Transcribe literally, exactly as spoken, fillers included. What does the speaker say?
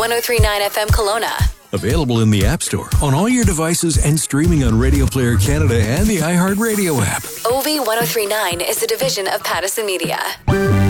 one oh three point nine F M Kelowna. Available in the App Store, on all your devices, and streaming on Radio Player Canada and the iHeartRadio app. O V one oh three point nine is a division of Pattison Media.